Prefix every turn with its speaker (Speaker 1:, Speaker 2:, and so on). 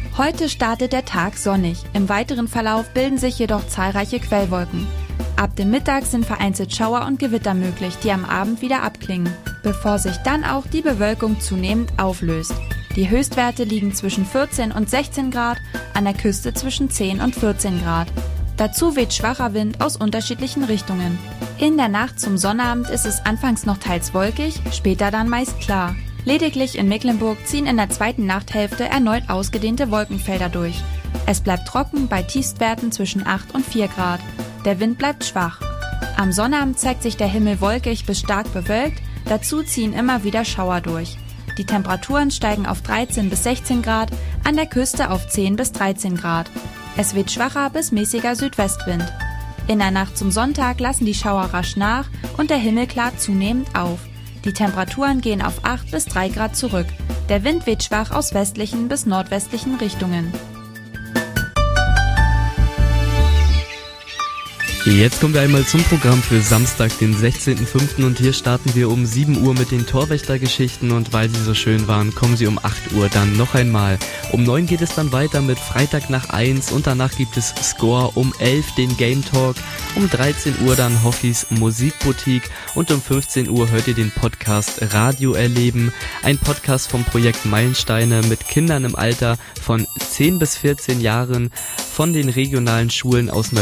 Speaker 1: Heute startet der Tag sonnig. Im weiteren Verlauf bilden sich jedoch zahlreiche Quellwolken. Ab dem Mittag sind vereinzelt Schauer und Gewitter möglich, die am Abend wieder abklingen, bevor sich dann auch die Bewölkung zunehmend auflöst. Die Höchstwerte liegen zwischen 14 und 16 Grad, an der Küste zwischen 10 und 14 Grad. Dazu weht schwacher Wind aus unterschiedlichen Richtungen. In der Nacht zum Sonnabend ist es anfangs noch teils wolkig, später dann meist klar. Lediglich in Mecklenburg ziehen in der zweiten Nachthälfte erneut ausgedehnte Wolkenfelder durch. Es bleibt trocken bei Tiefstwerten zwischen 8 und 4 Grad. Der Wind bleibt schwach. Am Sonnabend zeigt sich der Himmel wolkig bis stark bewölkt, dazu ziehen immer wieder Schauer durch. Die Temperaturen steigen auf 13 bis 16 Grad, an der Küste auf 10 bis 13 Grad. Es weht schwacher bis mäßiger Südwestwind. In der Nacht zum Sonntag lassen die Schauer rasch nach und der Himmel klart zunehmend auf. Die Temperaturen gehen auf 8 bis 3 Grad zurück. Der Wind weht schwach aus westlichen bis nordwestlichen Richtungen.
Speaker 2: Jetzt kommen wir einmal zum Programm für Samstag, den 16.05. und hier starten wir um 7 Uhr mit den Torwächtergeschichten und weil sie so schön waren, kommen sie um 8 Uhr dann noch einmal. Um 9 geht es dann weiter mit Freitag nach 1 und danach gibt es Score, um 11 den Game Talk, um 13 Uhr dann Hoffis Musikboutique und um 15 Uhr hört ihr den Podcast Radio erleben, ein Podcast vom Projekt Meilensteine mit Kindern im Alter von 10 bis 14 Jahren von den regionalen Schulen aus